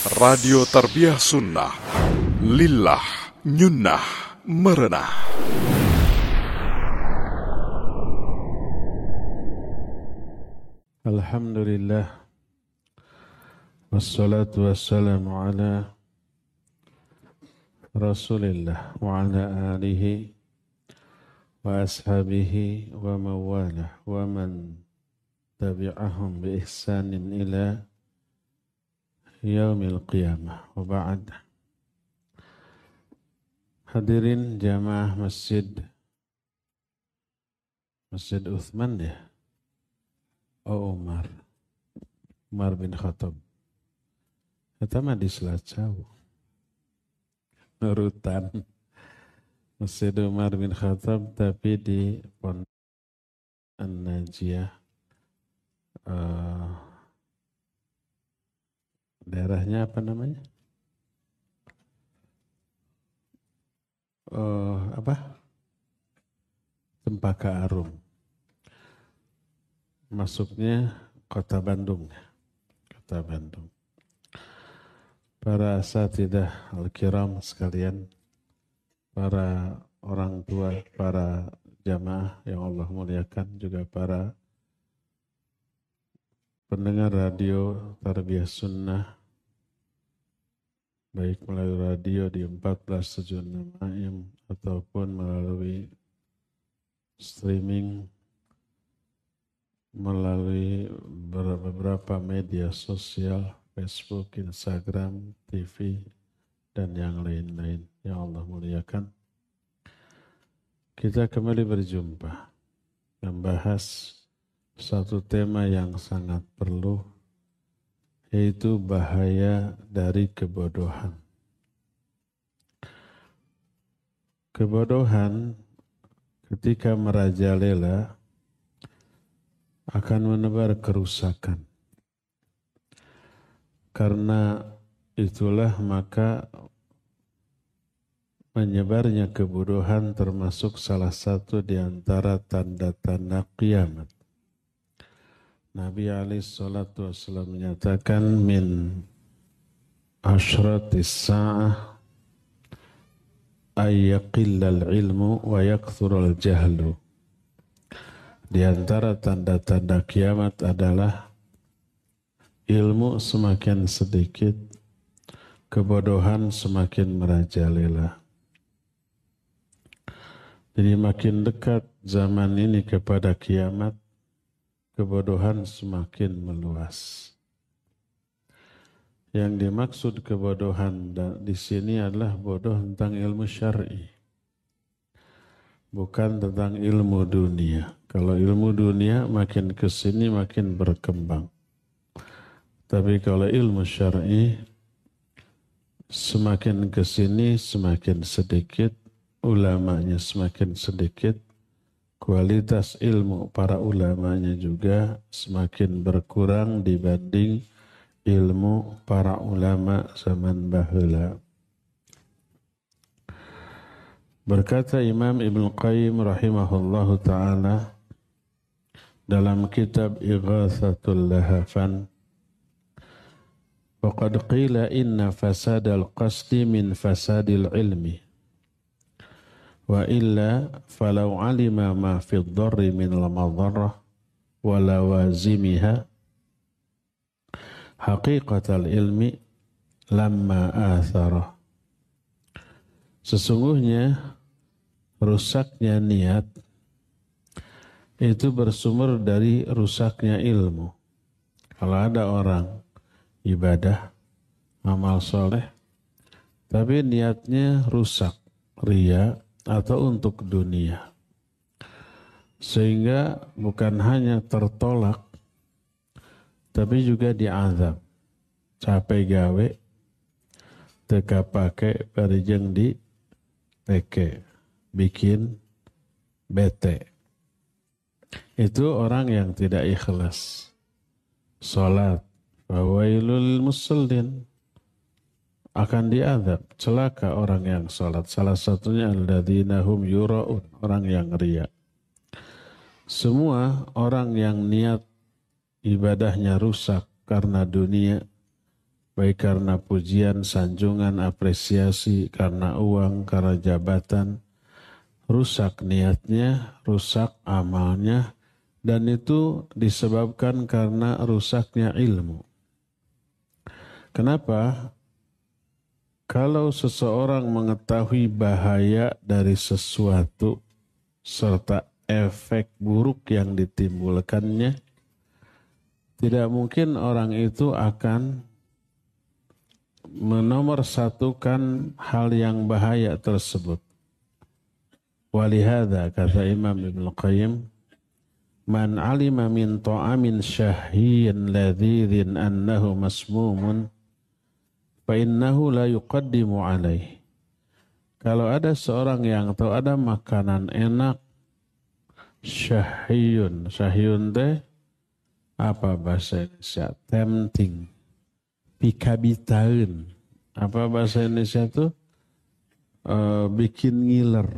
Radio Tarbiyah Sunnah Lillah Nyunnah Merenah. Alhamdulillah wassalatu wassalamu ala Rasulillah wa ala alihi wa ashabihi wa mawalah wa man tabi'ahum bi ihsanin ila yaumil qiyamah wa ba'd. Hadirin jamaah Masjid Uthman ya? Umar bin Khattab. Eta mah di Selacau. Nurutan Masjid Umar bin Khattab tapi di Pondok An-Najiyah. Daerahnya apa namanya? Cempaka Arum. Masuknya Kota Bandung. Para asatidzah al-kiram sekalian, para orang tua, para jamaah yang Allah muliakan, juga para pendengar radio Tarbiyah Sunnah, baik melalui radio di 1476 AM ataupun melalui streaming melalui beberapa media sosial, Facebook, Instagram, TV, dan yang lain-lain yang Allah muliakan. Kita kembali berjumpa membahas satu tema yang sangat perlu, yaitu bahaya dari kebodohan. Kebodohan ketika merajalela akan menebar kerusakan. Karena itulah maka menyebarnya kebodohan termasuk salah satu di antara tanda-tanda kiamat. Nabi alaihissalatu wassalam menyatakan min asyratis sa'ah ayyaqillal ilmu wa yakthurul jahlu. Di antara tanda-tanda kiamat adalah ilmu semakin sedikit, kebodohan semakin merajalela. Jadi makin dekat zaman ini kepada kiamat, kebodohan semakin meluas. Yang dimaksud kebodohan di sini adalah bodoh tentang ilmu syar'i, bukan tentang ilmu dunia. Kalau ilmu dunia makin kesini makin berkembang. Tapi kalau ilmu syar'i semakin kesini semakin sedikit, ulamanya semakin sedikit, kualitas ilmu para ulamanya juga semakin berkurang dibanding ilmu para ulama zaman baheula. Berkata Imam Ibnu Qayyim rahimahullahu ta'ala dalam kitab Ighatsatul Lahafan, waqad qila inna fasadal qasdi min fasadil ilmi wa illa falau alima ma fi dharri min al-madharrah wa lawazimiha haqiqatal ilmi lamma athara. Sesungguhnya rusaknya niat itu bersumber dari rusaknya ilmu. Kalau ada orang ibadah, amal soleh, tapi niatnya rusak, riya atau untuk dunia, sehingga bukan hanya tertolak, tapi juga diazab. Capek gawe, teka pake, barijeng di teke, bikin bete. Itu orang yang tidak ikhlas. Salat, fawailul musallin, akan diazab. Celaka orang yang salat. Salah satunya alladzina hum yura'un, orang yang riya. Semua orang yang niat ibadahnya rusak karena dunia, baik karena pujian, sanjungan, apresiasi, karena uang, karena jabatan, rusak niatnya, rusak amalnya, dan itu disebabkan karena rusaknya ilmu. Kenapa? Kalau seseorang mengetahui bahaya dari sesuatu serta efek buruk yang ditimbulkannya, tidak mungkin orang itu akan menomorsatukan hal yang bahaya tersebut. Walihada kata Imam Ibn Qayyim, man alima min ta'amin syahyin ladhidhin annahu masmumun fa innahu la yuqaddimu alaih. Kalau ada seorang yang tahu ada makanan enak syahyun, syahyun teh apa bahasa Indonesia? Tempting. Pikabitaun. Apa bahasa Indonesia itu? Bikin ngiler.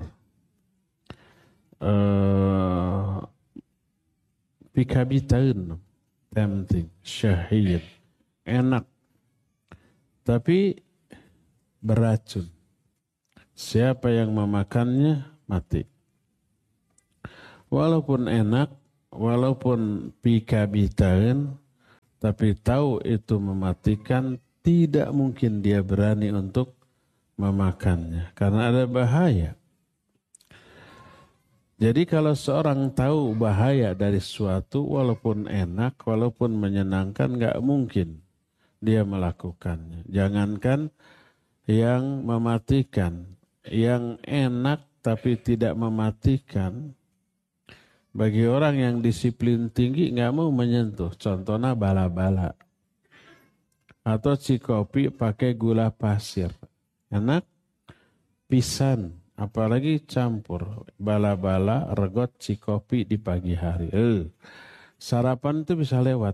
Pikabitaun. Tempting. Syahid. Enak. Tapi beracun. Siapa yang memakannya mati. Walaupun enak, walaupun pikabitaun, tapi tahu itu mematikan, tidak mungkin dia berani untuk memakannya. Karena ada bahaya. Jadi kalau seorang tahu bahaya dari sesuatu, walaupun enak, walaupun menyenangkan, gak mungkin dia melakukannya. Jangankan yang mematikan, yang enak tapi tidak mematikan, bagi orang yang disiplin tinggi nggak mau menyentuh. Contohnya bala-bala. Atau cikopi pakai gula pasir. Enak pisan. Apalagi campur. Bala-bala regot cikopi di pagi hari. Sarapan itu bisa lewat.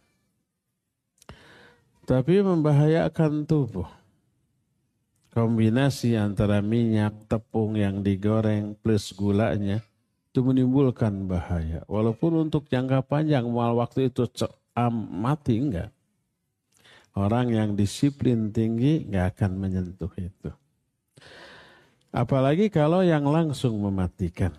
Tapi membahayakan tubuh. Kombinasi antara minyak, tepung yang digoreng plus gulanya itu menimbulkan bahaya. Walaupun untuk jangka panjang, mual waktu itu mati, enggak. Orang yang disiplin tinggi enggak akan menyentuh itu. Apalagi kalau yang langsung mematikan.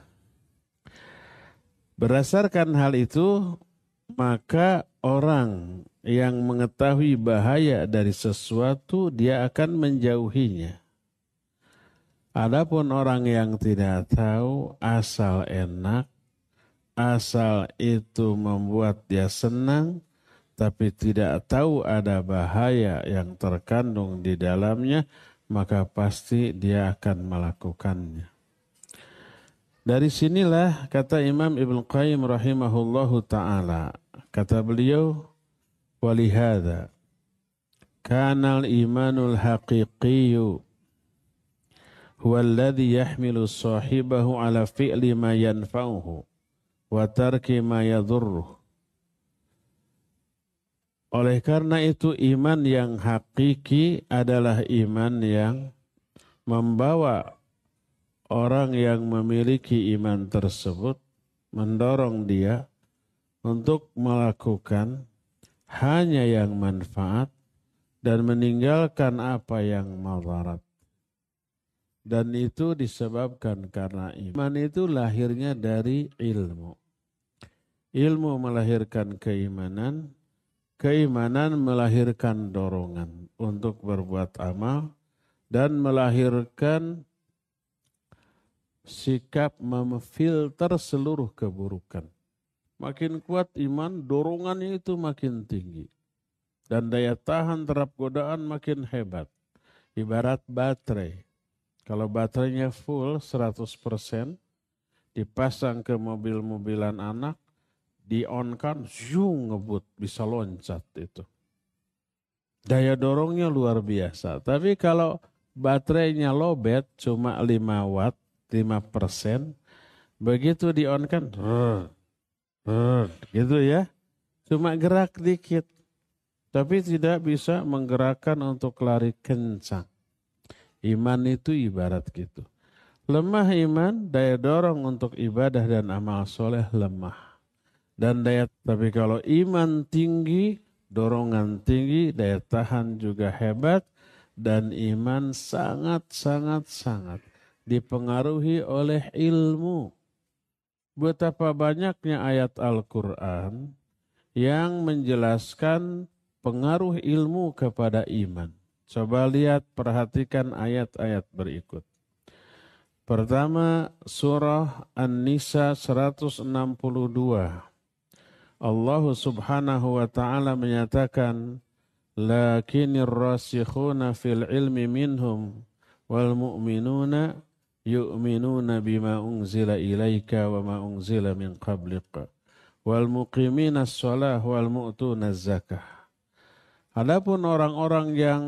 Berdasarkan hal itu, maka orang yang mengetahui bahaya dari sesuatu, dia akan menjauhinya. Adapun orang yang tidak tahu, asal enak, asal itu membuat dia senang, tapi tidak tahu ada bahaya yang terkandung di dalamnya, maka pasti dia akan melakukannya. Dari sinilah kata Imam Ibn Qayyim rahimahullahu ta'ala, kata beliau, walihada kanal imanul haqiqiyu huwa alladhi yahmilu sahibahu ala fi'li ma yanfa'uhu wa tarki ma yadurruh. Oleh karena itu iman yang hakiki adalah iman yang membawa orang yang memiliki iman tersebut, mendorong dia untuk melakukan hanya yang manfaat dan meninggalkan apa yang madarat. Dan itu disebabkan karena iman itu lahirnya dari ilmu. Ilmu melahirkan keimanan, keimanan melahirkan dorongan untuk berbuat amal, dan melahirkan sikap memfilter seluruh keburukan. Makin kuat iman, dorongannya itu makin tinggi. Dan daya tahan terhadap godaan makin hebat. Ibarat baterai. Kalau baterainya full 100%, dipasang ke mobil-mobilan anak, di-on-kan, ngebut, bisa loncat itu. Daya dorongnya luar biasa. Tapi kalau baterainya lowbat, cuma 5 watt, 5%, begitu di-on-kan, gitu ya, cuma gerak dikit. Tapi tidak bisa menggerakkan untuk lari kencang. Iman itu ibarat gitu. Lemah iman, daya dorong untuk ibadah dan amal soleh lemah. Dan tapi kalau iman tinggi, dorongan tinggi, daya tahan juga hebat, dan iman sangat dipengaruhi oleh ilmu. Betapa banyaknya ayat Al-Quran yang menjelaskan pengaruh ilmu kepada iman. Coba lihat, perhatikan ayat-ayat berikut. Pertama, surah An-Nisa 162. Allah subhanahu wa ta'ala menyatakan, lakinir rasikhuna fil ilmi minhum wal mu'minuna yu'minuna bima unzila ilaika wa ma unzila min qablika wal muqimina as-salah wal mu'tuna az-zakah. Adapun orang-orang yang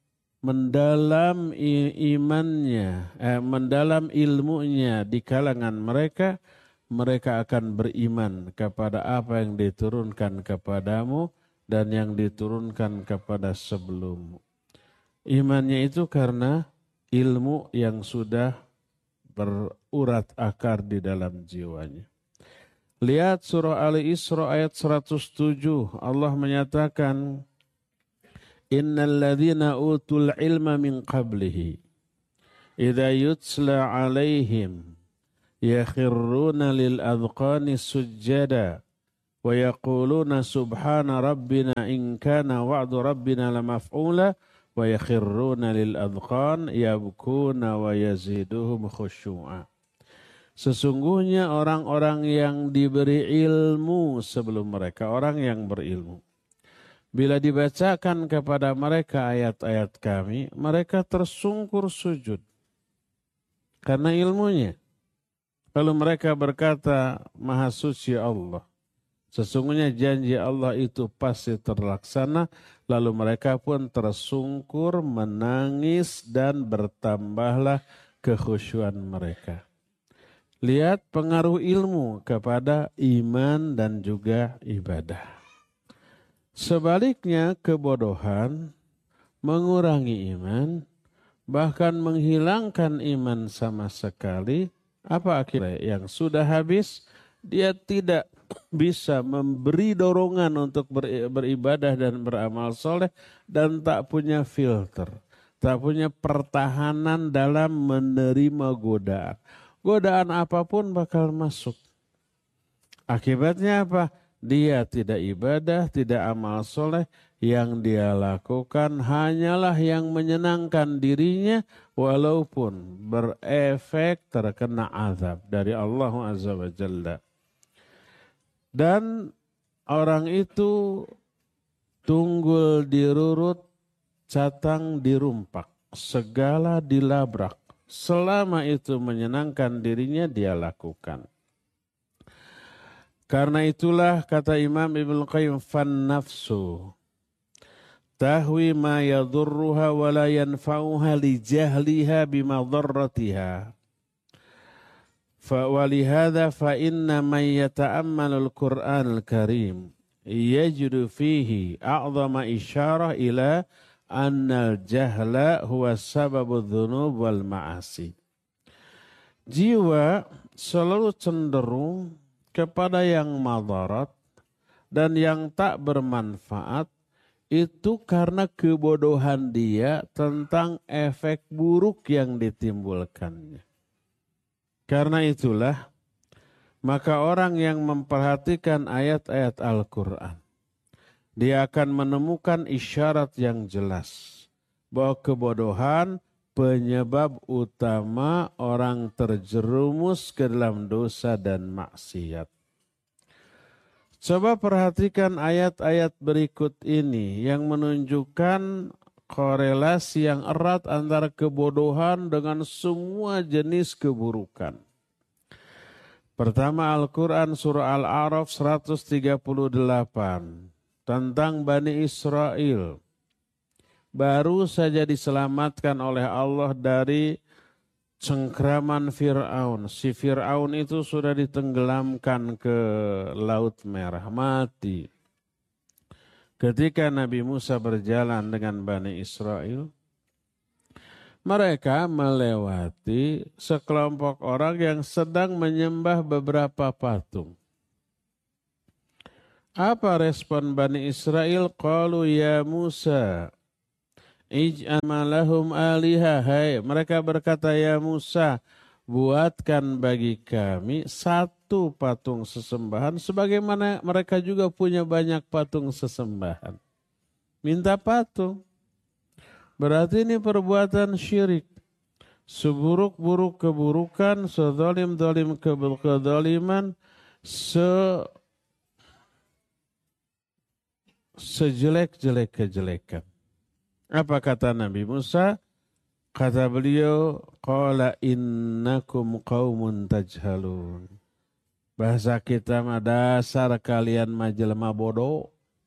mendalam imannya, mendalam ilmunya di kalangan mereka, mereka akan beriman kepada apa yang diturunkan kepadamu dan yang diturunkan kepada sebelummu. Imannya itu karena ilmu yang sudah berurat akar di dalam jiwanya. Lihat surah Al-Isra ayat 107. Allah menyatakan, innal ladzina utul ilma min qablihi idza yutla alaihim yakhirruna lil adqani sujjada wa yaquluna subhana rabbina in kana wa'du rabbina lamaf'ula wa yakhirruna lil adqan yabkuna wa yaziduhum khusyu'a. Sesungguhnya orang-orang yang diberi ilmu sebelum mereka, orang yang berilmu, bila dibacakan kepada mereka ayat-ayat kami, mereka tersungkur sujud karena ilmunya. Lalu mereka berkata, Maha Suci Allah. Sesungguhnya janji Allah itu pasti terlaksana. Lalu mereka pun tersungkur, menangis, dan bertambahlah kekhusyuan mereka. Lihat pengaruh ilmu kepada iman dan juga ibadah. Sebaliknya kebodohan mengurangi iman, bahkan menghilangkan iman sama sekali. Apa akhirnya? Yang sudah habis, dia tidak bisa memberi dorongan untuk beribadah dan beramal soleh, dan tak punya filter, tak punya pertahanan dalam menerima godaan. Godaan apapun bakal masuk. Akibatnya apa? Dia tidak ibadah, tidak amal soleh. Yang dia lakukan hanyalah yang menyenangkan dirinya, walaupun berefek terkena azab dari Allah Azza wa Jalla. Dan orang itu tunggul dirurut, catang dirumpak, segala dilabrak. Selama itu menyenangkan dirinya, dia lakukan. Karena itulah kata Imam Ibnu Qayyim, fan nafsu tahwi ma yadurruha wa la yanfa'uha li jahliha bimadarratiha. Walihada fa inna man yata'ammalu al-Qur'an al-Karim yajidu fihi a'zama isyarah ila anna al-jahla huwa sababu dhunub wal ma'asi. Jiwa selalu cenderung kepada yang madarat dan yang tak bermanfaat, itu karena kebodohan dia tentang efek buruk yang ditimbulkannya. Karena itulah, maka orang yang memperhatikan ayat-ayat Al-Quran, dia akan menemukan isyarat yang jelas bahwa kebodohan penyebab utama orang terjerumus ke dalam dosa dan maksiat. Coba perhatikan ayat-ayat berikut ini yang menunjukkan korelasi yang erat antara kebodohan dengan semua jenis keburukan. Pertama, Al-Quran surah Al-A'raf 138 tentang Bani Israel. Baru saja diselamatkan oleh Allah dari cengkraman Fir'aun. Si Fir'aun itu sudah ditenggelamkan ke Laut Merah, mati. Ketika Nabi Musa berjalan dengan Bani Israel, mereka melewati sekelompok orang yang sedang menyembah beberapa patung. Apa respon Bani Israel? Qalu ya Musa, ij'al lahum alihah. Hai, mereka berkata, ya Musa, buatkan bagi kami satu patung sesembahan sebagaimana mereka juga punya banyak patung sesembahan. Minta patung. Berarti ini perbuatan syirik. Seburuk-buruk keburukan, sezalim-zalim kezaliman, sejelek-jelek kejelekan. Apa kata Nabi Musa? Kata beliau, qala innakum qaumun tajhalun. Bahasa kita mah dasar kalian majelma bodoh.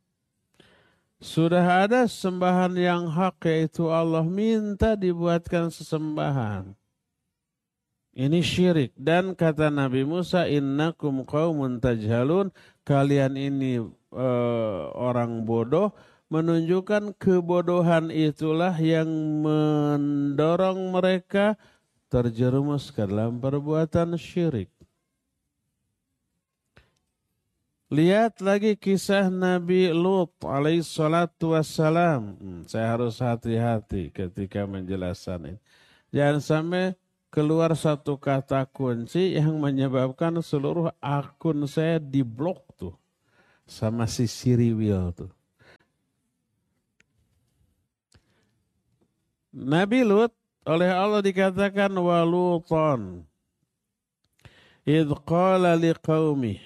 Sudah ada sembahan yang hak yaitu Allah, minta dibuatkan sesembahan. Ini syirik. Dan kata Nabi Musa, innakum qaumun tajhalun. Kalian ini orang bodoh, menunjukkan kebodohan itulah yang mendorong mereka terjerumus ke dalam perbuatan syirik. Lihat lagi kisah Nabi Lut alaihissalatu wassalam. Saya harus hati-hati ketika menjelaskan ini. Jangan sampai keluar satu kata kunci yang menyebabkan seluruh akun saya diblok tuh sama si Siriwil tuh. Nabi Lut oleh Allah dikatakan waluton. Idh qala liqaumih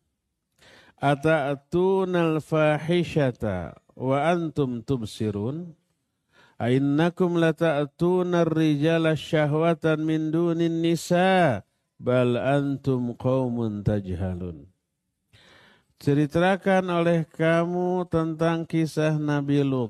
ata'tunal fahishata wa antum tubsirun. Ainnakum lata'tunar rijala syahwatan min dunin nisa bal antum qaumun tajhalun. Ceritakan oleh kamu tentang kisah Nabi Lut.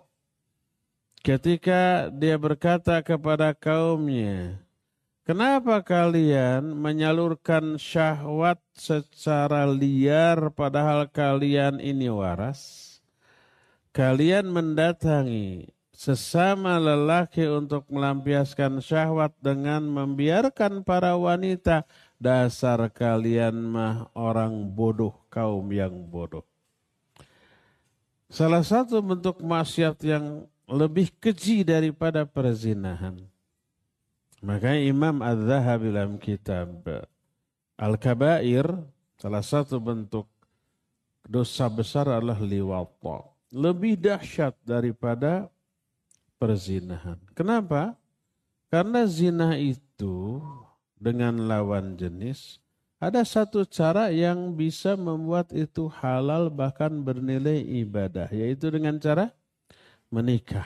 Ketika dia berkata kepada kaumnya, kenapa kalian menyalurkan syahwat secara liar padahal kalian ini waras? Kalian mendatangi sesama lelaki untuk melampiaskan syahwat dengan membiarkan para wanita. Dasar kalian mah orang bodoh, kaum yang bodoh. Salah satu bentuk maksiat yang lebih keji daripada perzinahan. Makanya Imam Az-Zahabi dalam kitab Al-Kabair, salah satu bentuk dosa besar adalah liwat. Lebih dahsyat daripada perzinahan. Kenapa? Karena zina itu dengan lawan jenis ada satu cara yang bisa membuat itu halal bahkan bernilai ibadah, yaitu dengan cara menikah.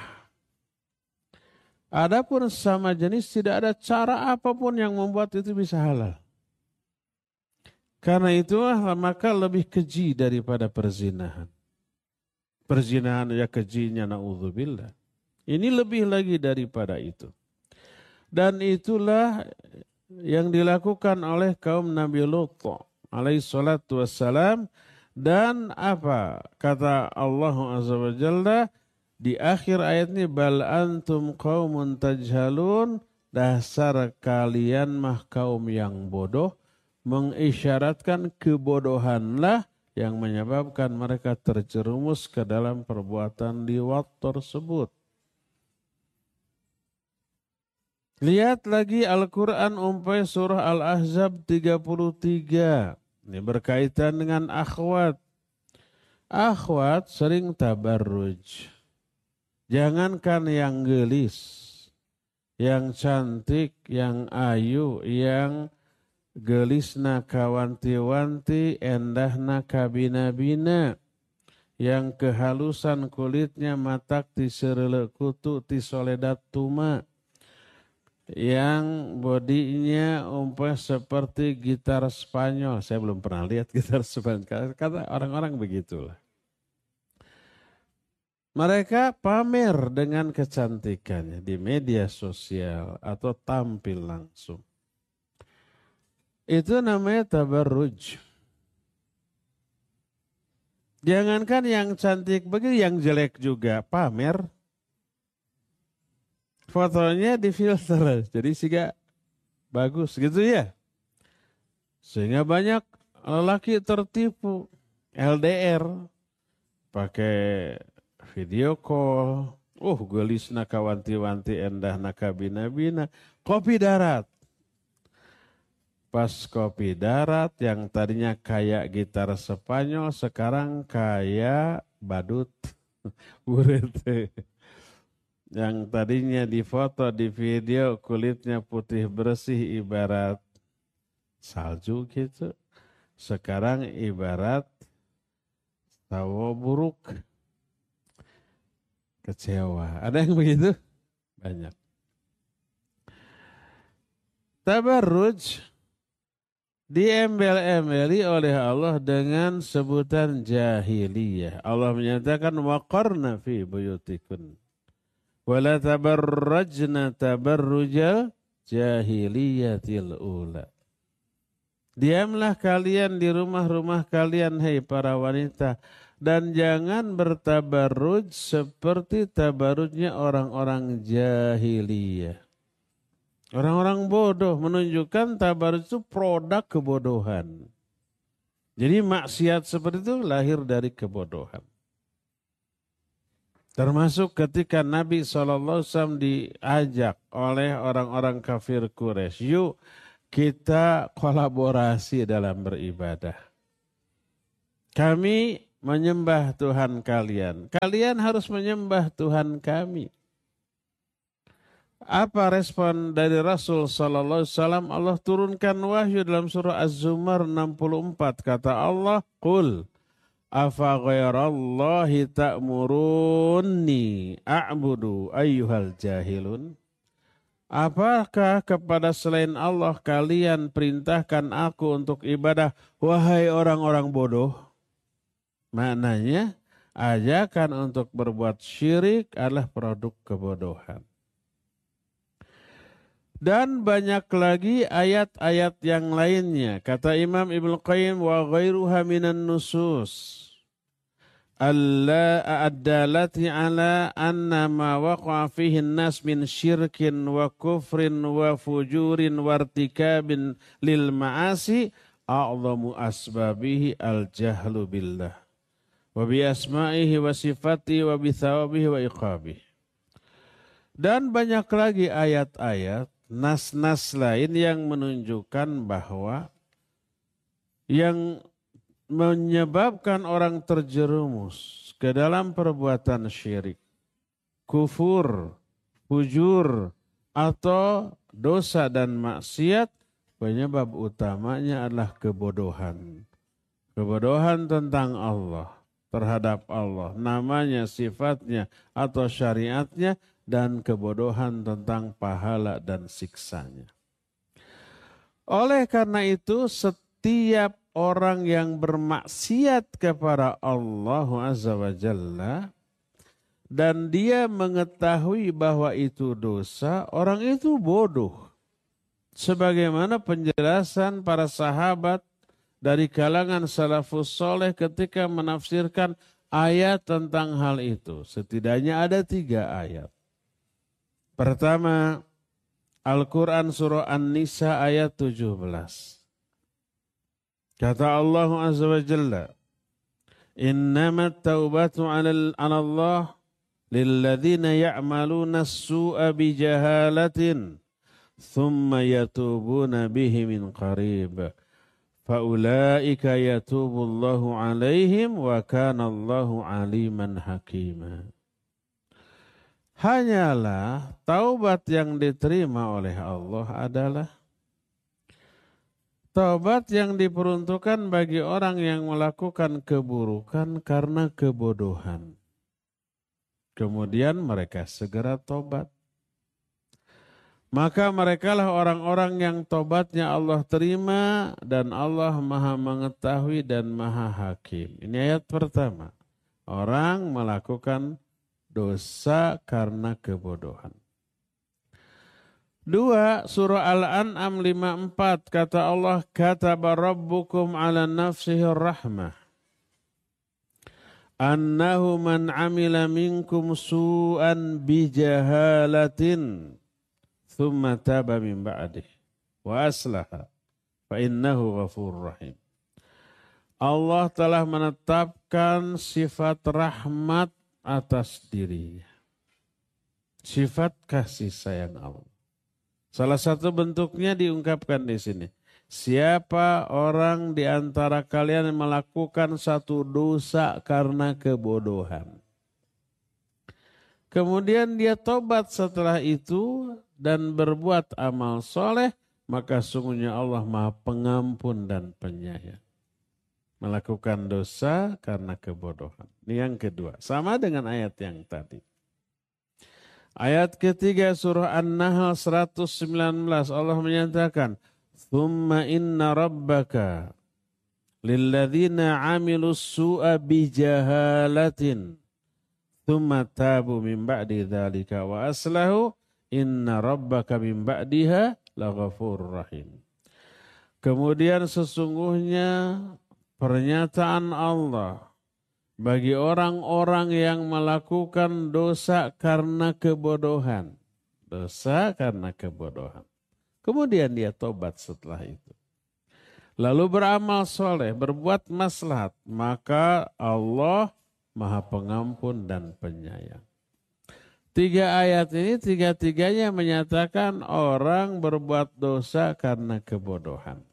Adapun sama jenis tidak ada cara apapun yang membuat itu bisa halal. Karena itulah maka lebih keji daripada perzinahan. Perzinahan ya kejinya na'udzubillah. Ini lebih lagi daripada itu. Dan itulah yang dilakukan oleh kaum Nabi Lut alaihi salatu wassalam. Dan apa kata Allah azza wa jalla di akhir ayat ini, bal antum qaumun tajhalun, dasar kalian mah kaum yang bodoh, mengisyaratkan kebodohanlah yang menyebabkan mereka terjerumus ke dalam perbuatan liwat tersebut. Lihat lagi Al-Quran umpamanya surah Al-Ahzab 33. Ini berkaitan dengan akhwat. Akhwat sering tabarruj. Jangankan yang gelis, yang cantik, yang ayu, yang gelisna kawanti-wanti, endahna kabina-bina, yang kehalusan kulitnya matak ti serele kutu ti soledat tuma, yang bodinya umpamanya seperti gitar Spanyol. Saya belum pernah lihat gitar Spanyol. Kata orang-orang begitulah. Mereka pamer dengan kecantikannya di media sosial atau tampil langsung. Itu namanya tabarruj. Jangankan yang cantik begitu, yang jelek juga pamer. Fotonya difilter, jadi sehingga bagus gitu ya. Sehingga banyak lelaki tertipu. LDR, pakai video call. Gelisna kawanti-wanti endah nakabina-bina. Kopi darat. Pas kopi darat yang tadinya kayak gitar Spanyol sekarang kayak badut. Urete. Yang tadinya difoto di video kulitnya putih bersih ibarat salju gitu. Sekarang ibarat tawa buruk. Kecewa. Ada yang begitu? Banyak. Tabarruj diembel-embeli oleh Allah dengan sebutan jahiliyah. Allah menyatakan waqarna fi buyutikun. Wala tabarrajna tabarrujal jahiliyatil ula. Diamlah kalian di rumah-rumah kalian, hai para wanita. Dan jangan bertabarruj seperti tabarrujnya orang-orang jahiliyah. Orang-orang bodoh, menunjukkan tabarruj itu produk kebodohan. Jadi maksiat seperti itu lahir dari kebodohan. Termasuk ketika Nabi SAW diajak oleh orang-orang kafir Quraisy, yuk kita kolaborasi dalam beribadah. Kami menyembah Tuhan kalian. Kalian harus menyembah Tuhan kami. Apa respon dari Rasul SAW? Allah turunkan wahyu dalam surah Az-Zumar 64. Kata Allah, Qul afa ghairallahi ta'muruni a'budu ayyuhal jahilun. Apakah kepada selain Allah kalian perintahkan aku untuk ibadah, wahai orang-orang bodoh? Maknanya, ajakan untuk berbuat syirik adalah produk kebodohan. Dan banyak lagi ayat-ayat yang lainnya. Kata Imam Ibnu Qayyim, wa ghairuha minan nusus ad-dalati ala anna ma waqa'a fihi an-nas min syirkin wa kufrin wa fujurin wa irtikabin lil ma'asi a'zamu asbabihi al-jahlu billah wa bi asma'ihi wa sifatihi wa bi thawabihi wa iqabihi. Dan banyak lagi ayat-ayat, nas-nas lain yang menunjukkan bahwa yang menyebabkan orang terjerumus ke dalam perbuatan syirik, kufur, fujur, atau dosa dan maksiat, penyebab utamanya adalah kebodohan. Kebodohan tentang Allah, terhadap Allah, namanya, sifatnya, atau syariatnya, dan kebodohan tentang pahala dan siksanya. Oleh karena itu, setiap orang yang bermaksiat kepada Allah Azza wa Jalla dan dia mengetahui bahwa itu dosa, orang itu bodoh. Sebagaimana penjelasan para sahabat dari kalangan salafus soleh ketika menafsirkan ayat tentang hal itu. Setidaknya ada 3 ayat. Pertama, Al-Quran surah An-Nisa ayat 17. Kata Allah Azza wa Jalla, Innamat taubatu ala Allah lilladhina ya'maluna as-su'a bijahalatin thumma yatubuna bihi min qarib. Faulaika yatubu Allahu alaihim wa kana Allahu aliman hakima. Hanyalah taubat yang diterima oleh Allah adalah taubat yang diperuntukkan bagi orang yang melakukan keburukan karena kebodohan. Kemudian mereka segera tobat. Maka merekalah orang-orang yang tobatnya Allah terima dan Allah Maha mengetahui dan Maha hakim. Ini ayat pertama. Orang melakukan dosa karena kebodohan. 2, surah Al-An'am 54, kata Allah, kataba rabbukum ala nafsihi rahmah. Annahu man amila minkum su'an bijahalatin, thumma taba min ba'dih, wa aslaha, fa innahu ghafurur rahim. Allah telah menetapkan sifat rahmat atas dirinya. Sifat kasih sayang Allah. Salah satu bentuknya diungkapkan di sini. Siapa orang di antara kalian yang melakukan satu dosa karena kebodohan. Kemudian dia tobat setelah itu dan berbuat amal soleh, maka sungguhnya Allah Maha Pengampun dan Penyayang. Melakukan dosa karena kebodohan. Ini yang kedua. Sama dengan ayat yang tadi. Ayat ketiga surah An-Nahl 119 Allah menyatakan, "Tsumma inna rabbaka lilladzina 'amilus su'a bijahalatin tsumma tabu min ba'di dzalika wa aslahu inna rabbaka min ba'diha laghafurur rahim." Kemudian sesungguhnya pernyataan Allah bagi orang-orang yang melakukan dosa karena kebodohan. Dosa karena kebodohan. Kemudian dia tobat setelah itu. Lalu beramal soleh, berbuat maslahat. Maka Allah Maha Pengampun dan Penyayang. Tiga ayat ini tiga-tiganya menyatakan orang berbuat dosa karena kebodohan.